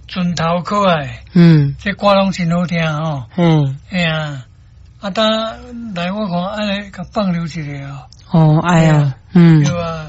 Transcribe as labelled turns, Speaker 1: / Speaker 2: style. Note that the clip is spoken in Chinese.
Speaker 1: 船头可爱，这歌拢真好听吼。哎呀，啊，当来我看，安尼甲放流一个哦。
Speaker 2: 哦，哎呀，
Speaker 1: 对啊。